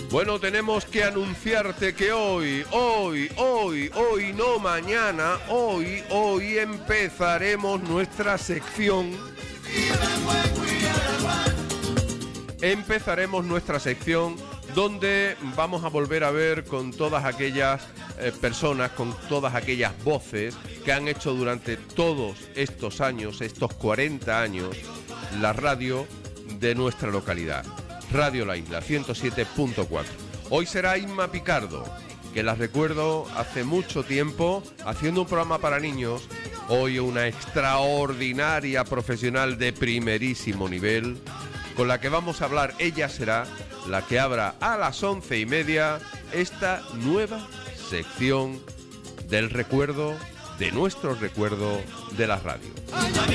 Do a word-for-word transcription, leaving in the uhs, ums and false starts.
Bueno, tenemos que anunciarte que hoy, hoy, hoy, hoy, no mañana, hoy, hoy empezaremos nuestra sección. Empezaremos nuestra sección donde vamos a volver a ver con todas aquellas eh, personas, con todas aquellas voces que han hecho durante todos estos años, estos cuarenta años, la radio de nuestra localidad. Radio La Isla ciento siete punto cuatro. Hoy será Inma Picardo, que la recuerdo hace mucho tiempo haciendo un programa para niños. Hoy una extraordinaria profesional de primerísimo nivel, con la que vamos a hablar. Ella será la que abra a las once y media esta nueva sección del recuerdo, de nuestro recuerdo de la radio.